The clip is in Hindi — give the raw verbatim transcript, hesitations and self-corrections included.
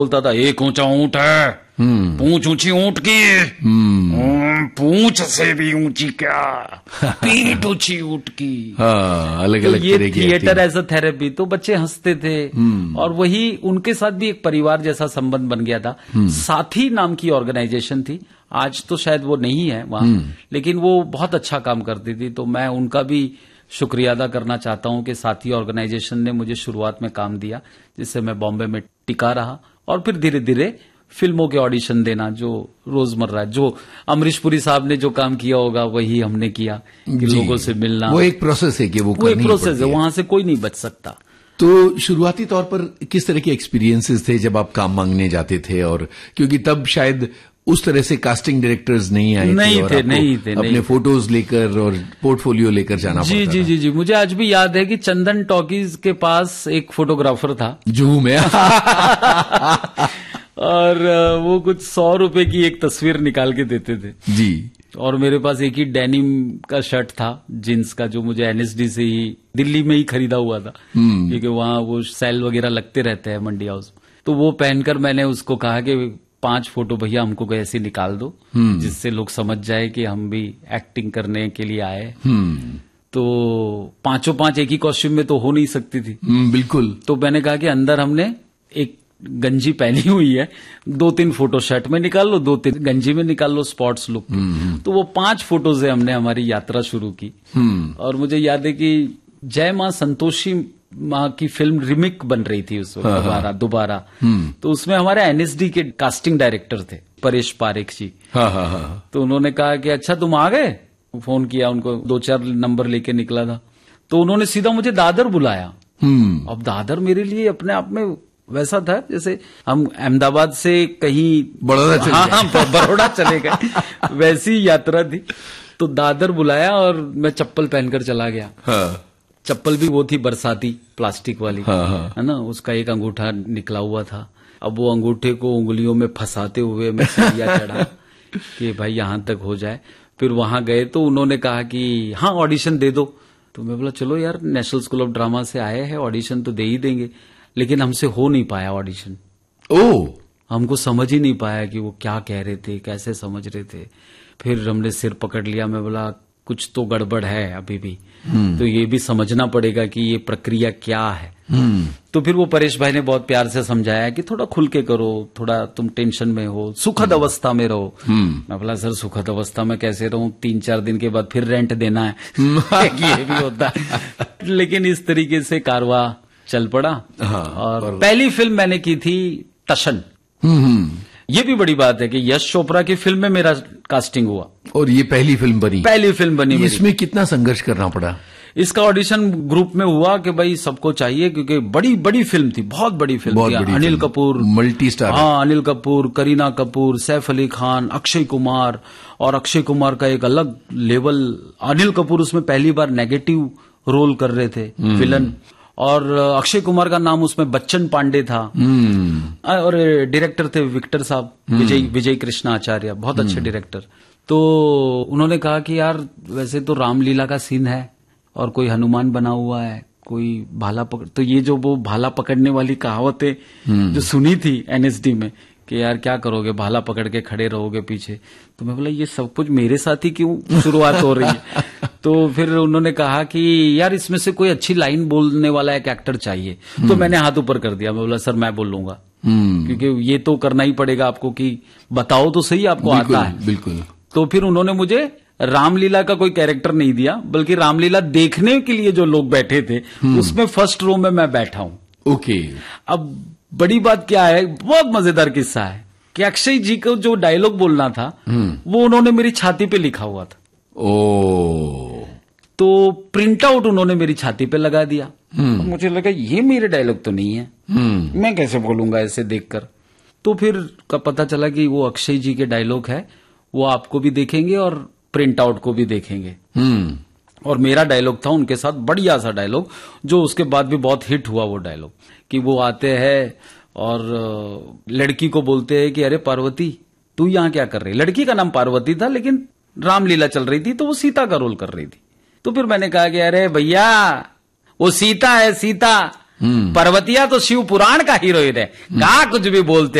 बोलता था एक ऊंचा ऊंट है, पूंछ ऊंची ऊंट की, पूंछ से भी ऊंची क्या, पीठ ऊंची ऊंट की। हाँ, अलग अलग तो ये थिएटर एज अ थेरेपी, तो बच्चे हंसते थे और वही उनके साथ भी एक परिवार जैसा संबंध बन गया था। साथी नाम की ऑर्गेनाइजेशन थी, आज तो शायद वो नहीं है वहां, लेकिन वो बहुत अच्छा काम करती थी। तो मैं उनका भी शुक्रिया अदा करना चाहता हूं कि साथी ऑर्गेनाइजेशन ने मुझे शुरुआत में काम दिया, जिससे मैं बॉम्बे में टिका रहा और फिर धीरे धीरे फिल्मों के ऑडिशन देना, जो रोजमर्रा जो अमरीश पुरी साहब ने जो काम किया होगा वही हमने किया कि लोगों से मिलना। वो एक प्रोसेस है कि वो वो एक प्रोसेस है, वहां से कोई नहीं बच सकता। तो शुरुआती तौर पर किस तरह के एक्सपीरियंसेस थे जब आप काम मांगने जाते थे? और क्योंकि तब शायद उस तरह से कास्टिंग डायरेक्टर्स नहीं आए नहीं थे, और थे, नहीं थे, अपने नहीं फोटोज लेकर और पोर्टफोलियो लेकर जाना जी पड़ता जी था। जी जी मुझे आज भी याद है कि चंदन टॉकीज के पास एक फोटोग्राफर था जूहू में और वो कुछ सौ रुपए की एक तस्वीर निकाल के देते थे जी। और मेरे पास एक ही डेनिम का शर्ट था जींस का, जो मुझे एनएसडी से ही दिल्ली में ही खरीदा हुआ था, क्योंकि वहां वो सेल वगैरह लगते रहते हैं मंडी हाउस। तो वो पहनकर मैंने उसको कहा कि पांच फोटो भैया हमको ऐसे निकाल दो जिससे लोग समझ जाए कि हम भी एक्टिंग करने के लिए आए। तो पांचों पांच एक ही कॉस्ट्यूम में तो हो नहीं सकती थी। बिल्कुल। तो मैंने कहा कि अंदर हमने एक गंजी पहनी हुई है, दो तीन फोटो शर्ट में निकाल लो, दो तीन गंजी में निकाल लो, स्पॉट्स लुक। तो वो पांच फोटो से हमने हमारी यात्रा शुरू की। और मुझे याद है कि जय मां संतोषी माँ की फिल्म रिमिक बन रही थी उस वक्त, दोबारा दोबारा। तो उसमें हमारे एनएसडी के कास्टिंग डायरेक्टर थे परेश पारेख जी। हाँ हाँ हाँ। तो उन्होंने कहा कि अच्छा तुम आ गए, फोन किया उनको, दो चार नंबर लेके निकला था। तो उन्होंने सीधा मुझे दादर बुलाया। अब दादर मेरे लिए अपने आप में वैसा था जैसे हम अहमदाबाद से कहीं बड़ौदा चले हाँ हाँ बड़ौदा चले गए, वैसी यात्रा थी। तो दादर बुलाया और मैं चप्पल पहनकर चला गया। हाँ। चप्पल भी वो थी बरसाती प्लास्टिक वाली, हाँ हाँ। है ना, उसका एक अंगूठा निकला हुआ था। अब वो अंगूठे को उंगलियों में फंसाते हुए मैं सीढ़ियां चढ़ा कि भाई यहां तक हो जाए। फिर वहां गए तो उन्होंने कहा कि हाँ ऑडिशन दे दो। तो मैं बोला चलो यार, नेशनल स्कूल ऑफ ड्रामा से आए हैं, ऑडिशन तो दे ही देंगे। लेकिन हमसे हो नहीं पाया ऑडिशन। ओह, हमको समझ ही नहीं पाया कि वो क्या कह रहे थे, कैसे समझ रहे थे। फिर हमने सिर पकड़ लिया, मैं बोला कुछ तो गड़बड़ है अभी भी, तो ये भी समझना पड़ेगा कि ये प्रक्रिया क्या है। तो फिर वो परेश भाई ने बहुत प्यार से समझाया कि थोड़ा खुल के करो, थोड़ा तुम टेंशन में हो, सुखद अवस्था में रहो। मैं बोला सर सुखद अवस्था में कैसे रहूं, तीन चार दिन के बाद फिर रेंट देना है ये भी होता है। लेकिन इस तरीके से कारवा चल पड़ा। हाँ, और, और पहली फिल्म मैंने की थी टशन। ये भी बड़ी बात है कि यश चोपड़ा की फिल्म में मेरा कास्टिंग हुआ और ये पहली फिल्म बनी। पहली फिल्म बनी। इसमें कितना संघर्ष करना पड़ा? इसका ऑडिशन ग्रुप में हुआ कि भाई सबको चाहिए, क्योंकि बड़ी बड़ी फिल्म थी, बहुत बड़ी फिल्म बहुत थी। बड़ी Anil film, Kapoor, multi star. हाँ, अनिल कपूर, करीना कपूर, सैफ अली खान, अक्षय कुमार। और अक्षय कुमार का एक अलग लेवल, अनिल कपूर उसमें पहली बार नेगेटिव रोल कर रहे थे, विलन। और अक्षय कुमार का नाम उसमें बच्चन पांडे था। और डायरेक्टर थे विक्टर साहब, विजय विजय कृष्णा आचार्य, बहुत अच्छे डायरेक्टर। तो उन्होंने कहा कि यार वैसे तो रामलीला का सीन है और कोई हनुमान बना हुआ है, कोई भाला पकड़, तो ये जो वो भाला पकड़ने वाली कहावतें जो सुनी थी एनएसडी में कि यार क्या करोगे, भाला पकड़ के खड़े रहोगे पीछे। तो मैं बोला ये सब कुछ मेरे साथ ही क्यों शुरुआत हो रही है। तो फिर उन्होंने कहा कि यार इसमें से कोई अच्छी लाइन बोलने वाला एक एक्टर चाहिए। तो मैंने हाथ ऊपर कर दिया, मैं बोला सर मैं बोल लूंगा, क्योंकि ये तो करना ही पड़ेगा आपको कि बताओ तो सही आपको आता है। बिल्कुल। तो फिर उन्होंने मुझे रामलीला का कोई कैरेक्टर नहीं दिया, बल्कि रामलीला देखने के लिए जो लोग बैठे थे उसमें फर्स्ट रो में मैं बैठा हूं। ओके। अब बड़ी बात क्या है, बहुत मजेदार किस्सा है कि अक्षय जी को जो डायलॉग बोलना था वो उन्होंने मेरी छाती पे लिखा हुआ था। ओ, तो प्रिंट आउट उन्होंने मेरी छाती पे लगा दिया। मुझे लगा ये मेरे डायलॉग तो नहीं है, मैं कैसे बोलूंगा ऐसे देखकर। तो फिर का पता चला कि वो अक्षय जी के डायलॉग है, वो आपको भी देखेंगे और प्रिंट आउट को भी देखेंगे। और मेरा डायलॉग था उनके साथ, बढ़िया सा डायलॉग, जो उसके बाद भी बहुत हिट हुआ वो डायलॉग, कि वो आते हैं और लड़की को बोलते हैं कि अरे पार्वती तू यहाँ क्या कर रही। लड़की का नाम पार्वती था, लेकिन रामलीला चल रही थी तो वो सीता का रोल कर रही थी। तो फिर मैंने कहा कि अरे भैया वो सीता है, सीता पर्वतिया तो शिव पुराण का हीरोइन है, कहा कुछ भी बोलते